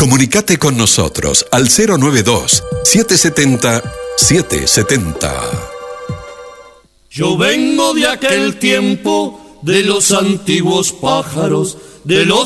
Comunicate con nosotros al 092-770-770. Yo vengo de aquel tiempo, de los antiguos pájaros, de los